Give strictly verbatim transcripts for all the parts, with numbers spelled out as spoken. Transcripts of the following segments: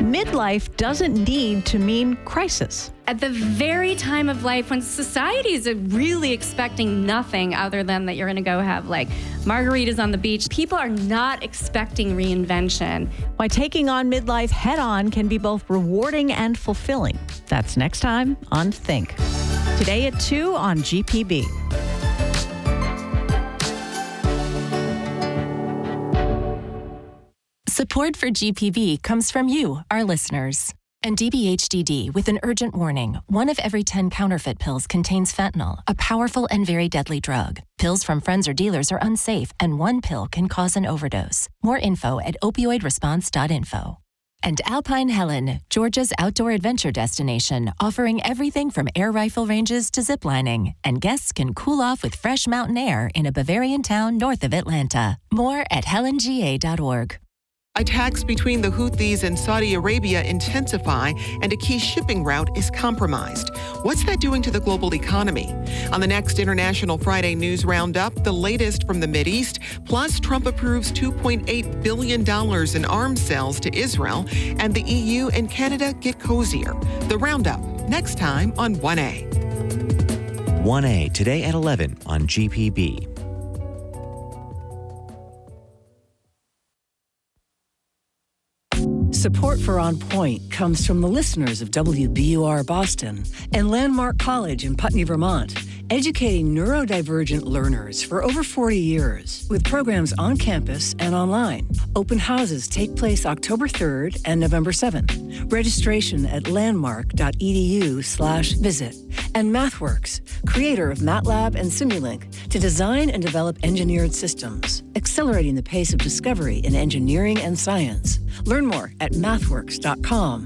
midlife doesn't need to mean crisis. At the very time of life when society is really expecting nothing other than that you're going to go have like margaritas on the beach, people are not expecting reinvention. Why taking on midlife head on can be both rewarding and fulfilling. That's next time on Think. Today at two on G P B. Support for G P B comes from you, our listeners. And D B H D D with an urgent warning. One of every ten counterfeit pills contains fentanyl, a powerful and very deadly drug. Pills from friends or dealers are unsafe, and one pill can cause an overdose. More info at opioid response dot info. And Alpine Helen, Georgia's outdoor adventure destination, offering everything from air rifle ranges to ziplining. And guests can cool off with fresh mountain air in a Bavarian town north of Atlanta. More at helen g a dot org. Attacks between the Houthis and Saudi Arabia intensify, and a key shipping route is compromised. What's that doing to the global economy? On the next International Friday News Roundup, the latest from the Mideast, plus Trump approves two point eight billion dollars in arms sales to Israel, and the E U and Canada get cozier. The Roundup, next time on one A. one A, today at eleven on G P B. Support for On Point comes from the listeners of W B U R Boston and Landmark College in Putney, Vermont, educating neurodivergent learners for over forty years with programs on campus and online. Open houses take place October third and November seventh. Registration at landmark.edu slash visit. And MathWorks, creator of MATLAB and Simulink, to design and develop engineered systems, accelerating the pace of discovery in engineering and science. Learn more at mathworks dot com.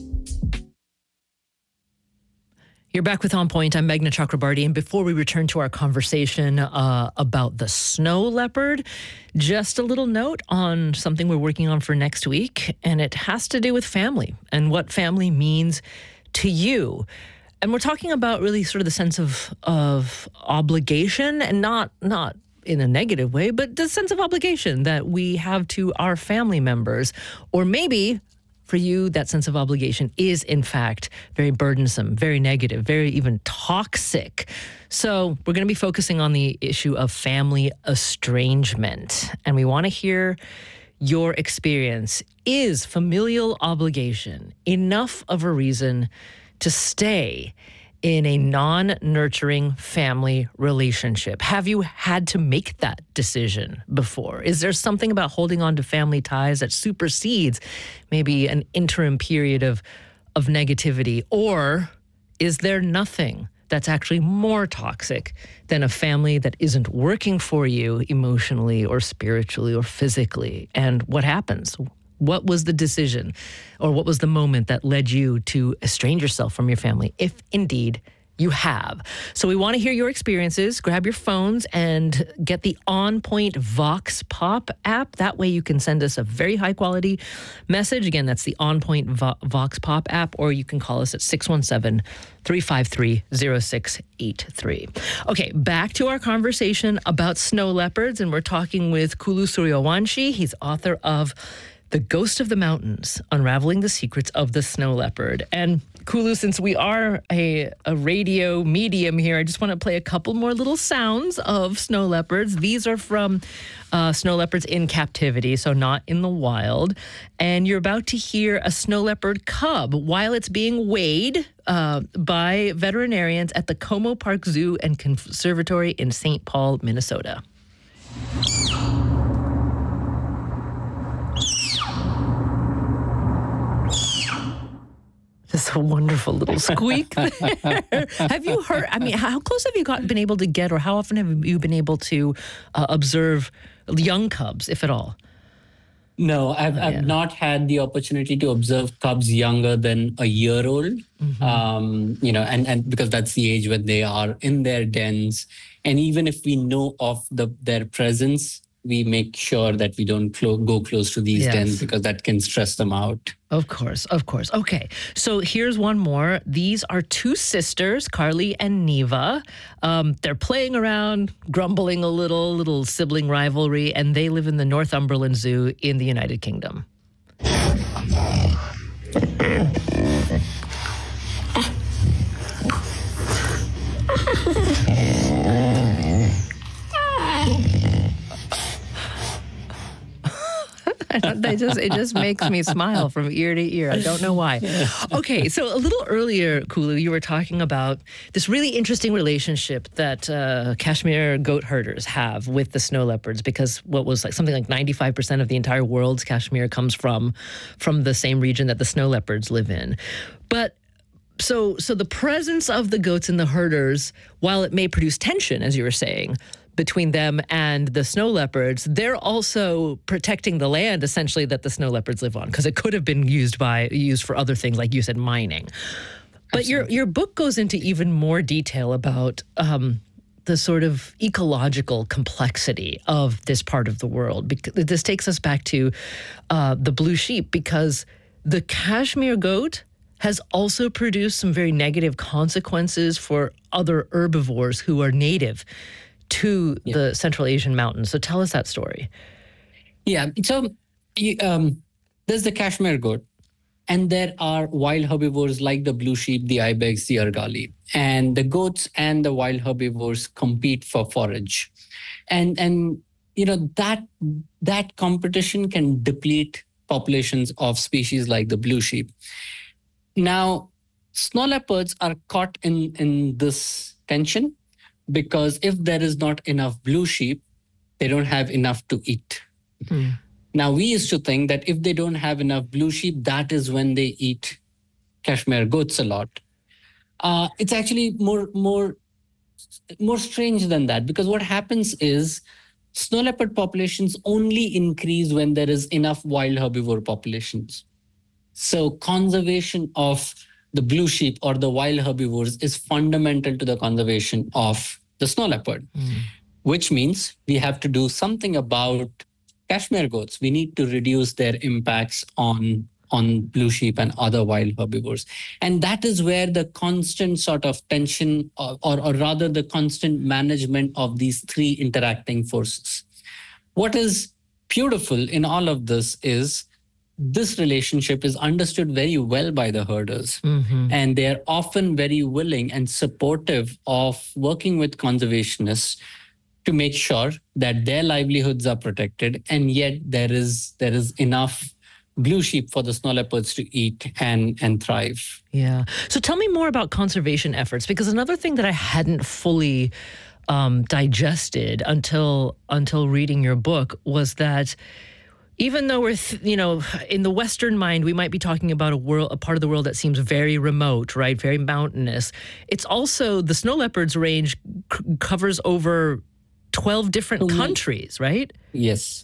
You're back with On Point. I'm Meghna Chakrabarty. And before we return to our conversation uh, about the snow leopard, just a little note on something we're working on for next week. And it has to do with family and what family means to you. And we're talking about really sort of the sense of of obligation, and not not in a negative way, but the sense of obligation that we have to our family members. Or maybe for you, that sense of obligation is, in fact, very burdensome, very negative, very even toxic. So we're going to be focusing on the issue of family estrangement. And we want to hear your experience. Is familial obligation enough of a reason to stay in a non-nurturing family relationship? Have you had to make that decision before? Is there something about holding on to family ties that supersedes maybe an interim period of, of negativity? Or is there nothing that's actually more toxic than a family that isn't working for you emotionally or spiritually or physically? And what happens? What was the decision, or what was the moment that led you to estrange yourself from your family, if indeed you have? So we want to hear your experiences. Grab your phones and get the On Point Vox Pop app. That way you can send us a very high quality message. Again, that's the On Point Vo- Vox Pop app, or you can call us at six one seven, three five three, zero six eight three. Okay, back to our conversation about snow leopards, and we're talking with Kulu Suryawanshi. He's author of The Ghost of the Mountains, Unraveling the Secrets of the Snow Leopard. And Kulu, since we are a, a radio medium here, I just want to play a couple more little sounds of snow leopards. These are from uh, snow leopards in captivity, so not in the wild. And you're about to hear a snow leopard cub while it's being weighed uh, by veterinarians at the Como Park Zoo and Conservatory in Saint Paul, Minnesota. Just a wonderful little squeak there. Have you heard, I mean, how close have you got, been able to get, or how often have you been able to uh, observe young cubs, if at all? No, I've, Oh, I've yeah. not had the opportunity to observe cubs younger than a year old, Mm-hmm. um, you know, and, and because that's the age when they are in their dens. And even if we know of the their presence, we make sure that we don't clo- go close to these Yes. dens, because that can stress them out. Of course, of course. Okay, so here's one more. These are two sisters, Carly and Neva. Um, they're playing around, grumbling a little, little sibling rivalry, and they live in the Northumberland Zoo in the United Kingdom. They just it just makes me smile from ear to ear. I don't know why. Okay, so a little earlier, Kulu, you were talking about this really interesting relationship that uh, Kashmir goat herders have with the snow leopards, because what was like something like ninety-five percent of the entire world's Kashmir comes from from the same region that the snow leopards live in. But so so the presence of the goats and the herders, while it may produce tension, as you were saying, between them and the snow leopards, they're also protecting the land essentially that the snow leopards live on, because it could have been used by used for other things, like you said, mining. But Absolutely. your your book goes into even more detail about um, the sort of ecological complexity of this part of the world. Because this takes us back to uh, the blue sheep, because the Kashmir goat has also produced some very negative consequences for other herbivores who are native to yeah. the Central Asian mountains. So tell us that story. Yeah, so um, there's the Kashmir goat, and there are wild herbivores like the blue sheep, the ibex, the argali. And the goats and the wild herbivores compete for forage. And, and you know, that, that competition can deplete populations of species like the blue sheep. Now, snow leopards are caught in, in this tension, because if there is not enough blue sheep, they don't have enough to eat. Hmm. Now, we used to think that if they don't have enough blue sheep, that is when they eat Kashmir goats a lot. Uh, it's actually more, more, more strange than that, because what happens is snow leopard populations only increase when there is enough wild herbivore populations. So conservation of the blue sheep or the wild herbivores is fundamental to the conservation of the snow leopard, mm. which means we have to do something about Kashmir goats. We need to reduce their impacts on, on blue sheep and other wild herbivores. And that is where the constant sort of tension, or, or, or rather the constant management of these three interacting forces. What is beautiful in all of this is this relationship is understood very well by the herders, mm-hmm. and they are often very willing and supportive of working with conservationists to make sure that their livelihoods are protected, and yet there is there is enough blue sheep for the snow leopards to eat and and thrive. Yeah. So tell me more about conservation efforts, because another thing that I hadn't fully um, digested until until reading your book was that even though we're, th- you know, in the Western mind, we might be talking about a world, a part of the world that seems very remote, right? Very mountainous. It's also, the snow leopards range c- covers over twelve different mm-hmm. countries, right? Yes.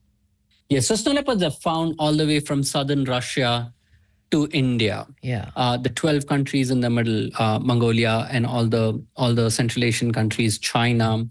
Yes. So snow leopards are found all the way from southern Russia to India. Yeah. Uh, the twelve countries in the middle, uh, Mongolia and all the all the Central Asian countries, China.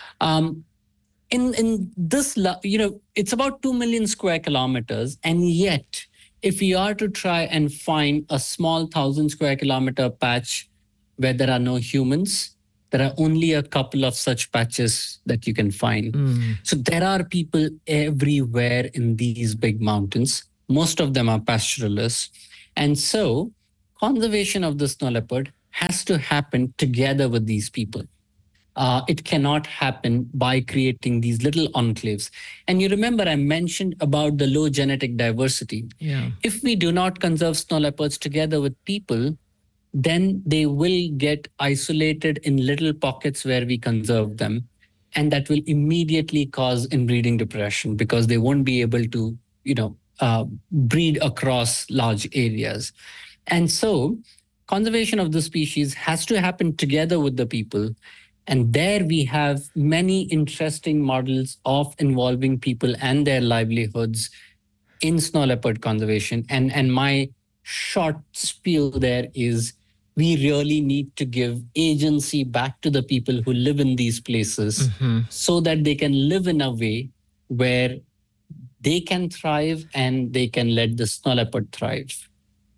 Um, In in this, you know, it's about two million square kilometers. And yet, if you are to try and find a small thousand square kilometer patch where there are no humans, there are only a couple of such patches that you can find. Mm. So there are people everywhere in these big mountains. Most of them are pastoralists. And so conservation of the snow leopard has to happen together with these people. Uh, it cannot happen by creating these little enclaves. And you remember I mentioned about the low genetic diversity. Yeah. If we do not conserve snow leopards together with people, then they will get isolated in little pockets where we conserve them. And that will immediately cause inbreeding depression, because they won't be able to, you know, uh, breed across large areas. And so conservation of the species has to happen together with the people. And there we have many interesting models of involving people and their livelihoods in snow leopard conservation. And, and my short spiel there is we really need to give agency back to the people who live in these places, mm-hmm. so that they can live in a way where they can thrive and they can let the snow leopard thrive.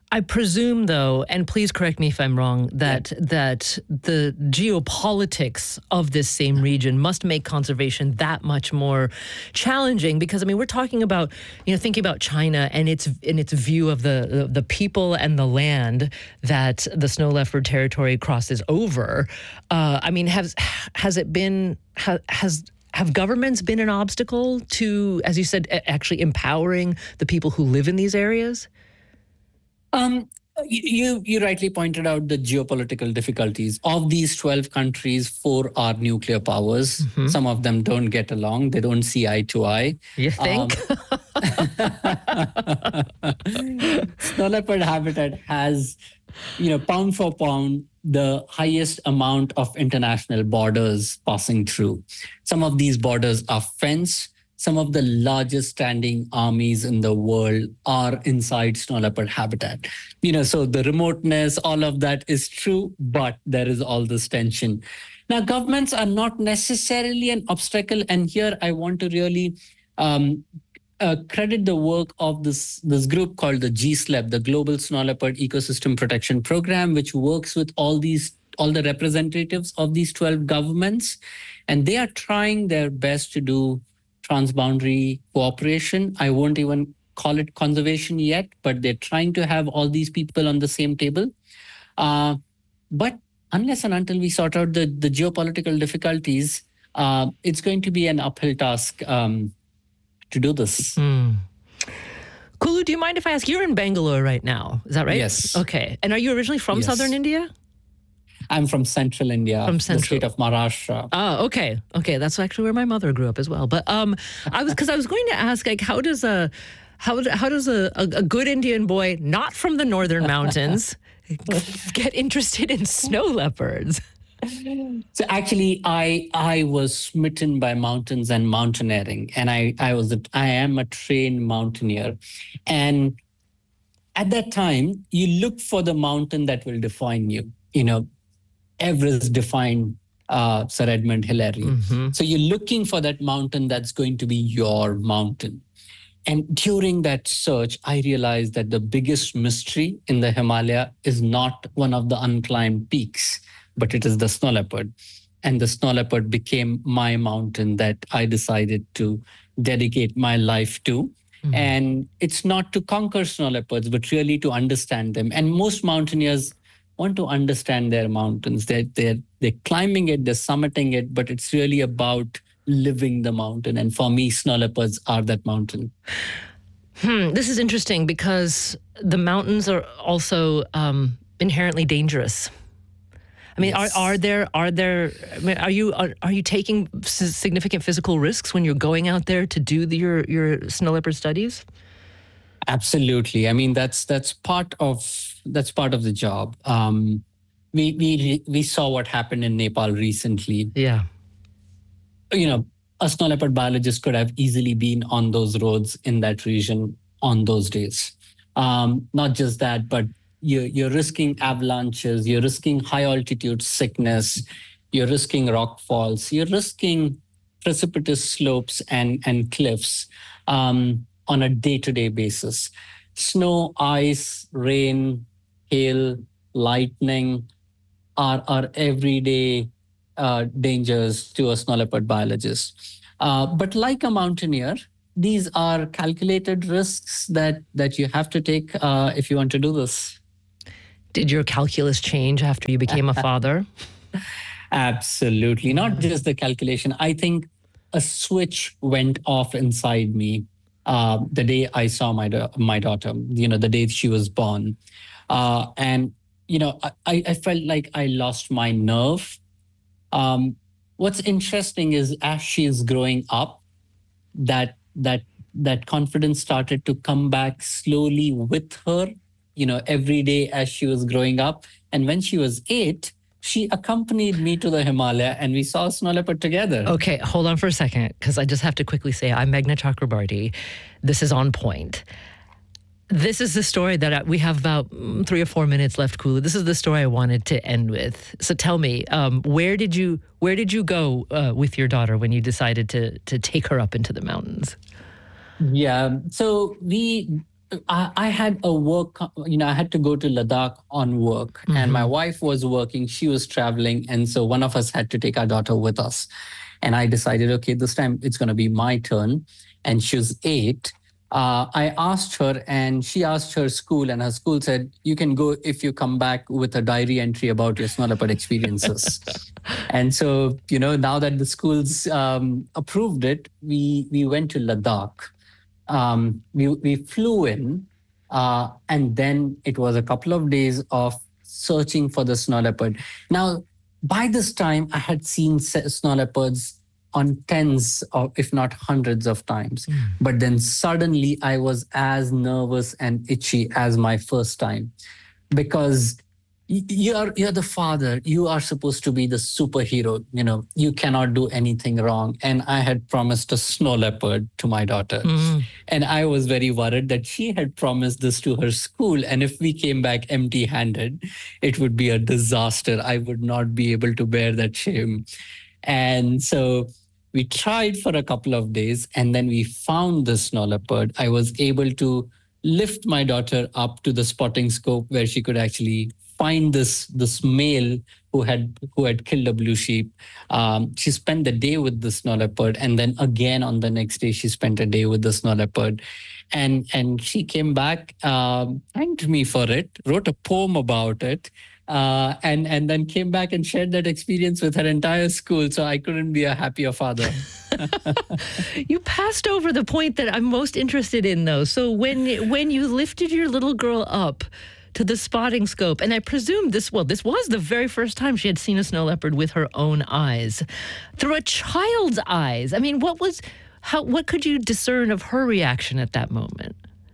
I presume, though, and please correct me if I'm wrong, that yeah. that the geopolitics of this same region must make conservation that much more challenging. Because I mean, we're talking about, you know, thinking about China and its in its view of the, the the people and the land that the snow leopard territory crosses over. Uh, I mean, has has it been ha, has have governments been an obstacle to, as you said, actually empowering the people who live in these areas? Um, you you rightly pointed out the geopolitical difficulties. Of these twelve countries, four are nuclear powers. Mm-hmm. Some of them don't get along. They don't see eye to eye. You think? Um, snow leopard habitat has, you know, pound for pound, the highest amount of international borders passing through. Some of these borders are fenced. Some of the largest standing armies in the world are inside snow leopard habitat. You know, so the remoteness, all of that is true, but there is all this tension. Now, governments are not necessarily an obstacle. And here I want to really um, uh, credit the work of this, this group called the G S L E P, the Global Snow Leopard Ecosystem Protection Program, which works with all these all the representatives of these twelve governments. And they are trying their best to do transboundary cooperation. I won't even call it conservation yet, but they're trying to have all these people on the same table. Uh, but unless and until we sort out the, the geopolitical difficulties, uh, it's going to be an uphill task um, to do this. Mm. Kulu, do you mind if I ask? You're in Bangalore right now, is that right? Yes. Okay. And are you originally from yes. southern India? I'm from central India, from central. the state of Maharashtra. Oh, okay. Okay, that's actually where my mother grew up as well. But um, I was because I was going to ask, like, how does a how how does a, a, a good Indian boy not from the northern mountains get interested in snow leopards? So actually, I I was smitten by mountains and mountaineering, and I I was a, I am a trained mountaineer, and at that time, you look for the mountain that will define you. You know. Everest defined uh, Sir Edmund Hillary. Mm-hmm. So you're looking for that mountain that's going to be your mountain. And during that search, I realized that the biggest mystery in the Himalaya is not one of the unclimbed peaks, but it is the snow leopard. And the snow leopard became my mountain that I decided to dedicate my life to. Mm-hmm. And it's not to conquer snow leopards, but really to understand them. And most mountaineers want to understand their mountains. They're, they're, they're climbing it, they're summiting it, but it's really about living the mountain. And for me, snow leopards are that mountain. Hmm, this is interesting because the mountains are also um, inherently dangerous. I mean, yes. are are there are there? I mean, are you are, are you taking significant physical risks when you're going out there to do the, your your snow leopard studies? Absolutely. I mean, that's that's part of that's part of the job. Um, we we we saw what happened in Nepal recently. Yeah. You know, a snow leopard biologist could have easily been on those roads in that region on those days. Um, not just that, but you're you're risking avalanches. You're risking high altitude sickness. You're risking rock falls. You're risking precipitous slopes and and cliffs. Um, on a day-to-day basis. Snow, ice, rain, hail, lightning are, are everyday uh, dangers to a snow leopard biologist. Uh, but like a mountaineer, these are calculated risks that, that you have to take uh, if you want to do this. Did your calculus change after you became a father? Absolutely. Not just the calculation. I think a switch went off inside me Uh, the day I saw my da- my daughter, you know, the day she was born. Uh, and, you know, I, I felt like I lost my nerve. Um, what's interesting is as she is growing up, that that that confidence started to come back slowly with her, you know, every day as she was growing up. And when she was eight, she accompanied me to the Himalaya and we saw snow leopard together. Okay, hold on for a second, because I just have to quickly say I'm Meghna Chakrabarty. This is On Point. This is the story that I, we have about three or four minutes left, Kulu. This is the story I wanted to end with. So tell me, um, where did you where did you go uh, with your daughter when you decided to to take her up into the mountains? Yeah, so we I, I had a work, you know, I had to go to Ladakh on work, mm-hmm. and my wife was working, she was traveling. And so one of us had to take our daughter with us. And I decided, okay, this time it's going to be my turn. And she was eight. Uh, I asked her, and she asked her school, and her school said, you can go if you come back with a diary entry about your snow leopard experiences. And so, you know, now that the schools um, approved it, we, we went to Ladakh. Um, we, we flew in, uh, and then it was a couple of days of searching for the snow leopard. Now, by this time, I had seen snow leopards on tens of, if not hundreds of times. Mm. But then suddenly I was as nervous and itchy as my first time, because you're, you're the father, you are supposed to be the superhero, you know, you cannot do anything wrong. And I had promised a snow leopard to my daughter. Mm. And I was very worried that she had promised this to her school. And if we came back empty handed, it would be a disaster. I would not be able to bear that shame. And so we tried for a couple of days, and then we found the snow leopard. I was able to lift my daughter up to the spotting scope where she could actually find this, this male who had who had killed a blue sheep. Um, she spent the day with the snow leopard, and then again on the next day, she spent a day with the snow leopard. And, and she came back, um, thanked me for it, wrote a poem about it, Uh, and and then came back and shared that experience with her entire school. So I couldn't be a happier father. You passed over the point that I'm most interested in, though. So when when you lifted your little girl up to the spotting scope, and I presume this, well, this was the very first time she had seen a snow leopard with her own eyes, through a child's eyes. I mean, what was, how, what could you discern of her reaction at that moment?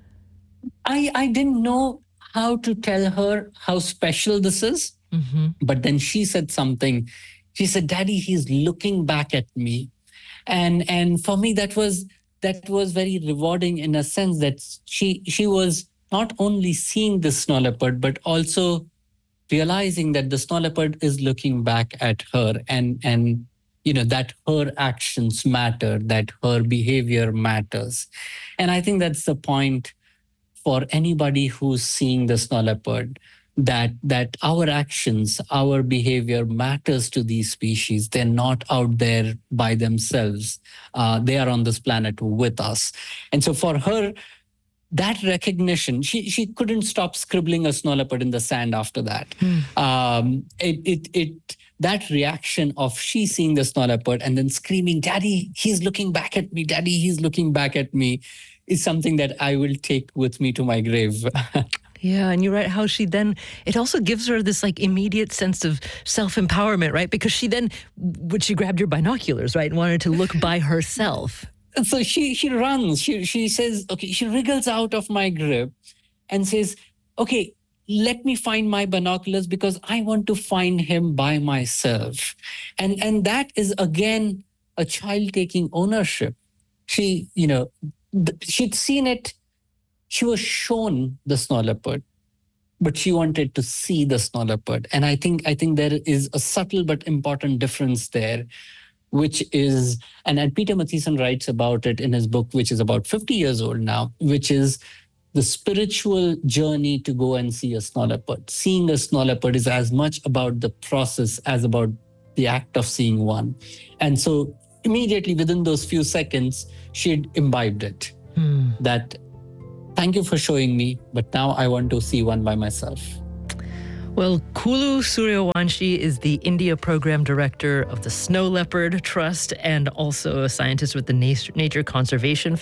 I, I didn't know how to tell her how special this is. Mm-hmm. But then she said something. She said, Daddy, he's looking back at me. And and for me, that was that was very rewarding in a sense that she she was not only seeing the snow leopard, but also realizing that the snow leopard is looking back at her, and and you know that her actions matter, that her behavior matters. And I think that's the point for anybody who's seeing the snow leopard, that that our actions, our behavior matters to these species. They're not out there by themselves. Uh, they are on this planet with us. And so for her, that recognition, she she couldn't stop scribbling a snow leopard in the sand after that. Mm. Um, it, it, it, that reaction of she seeing the snow leopard and then screaming, Daddy, he's looking back at me, Daddy, he's looking back at me, is something that I will take with me to my grave. Yeah, and you're right, how she then, it also gives her this like immediate sense of self-empowerment, right? Because she then, when she grabbed your binoculars, right, and wanted to look by herself. So she she runs, she she says, okay, she wriggles out of my grip and says, okay, let me find my binoculars because I want to find him by myself. And, and that is, again, a child taking ownership. She, you know, she'd seen it. She was shown the snow leopard, but she wanted to see the snow leopard. And I think I think there is a subtle but important difference there, which is, and, and Peter Matthiessen writes about it in his book, which is about fifty years old now, which is the spiritual journey to go and see a snow leopard. Seeing a snow leopard is as much about the process as about the act of seeing one. And so immediately within those few seconds, she had imbibed it. Hmm. That, thank you for showing me, but now I want to see one by myself. Well, Kulu Suryawanshi is the India Program Director of the Snow Leopard Trust and also a scientist with the Nature Conservation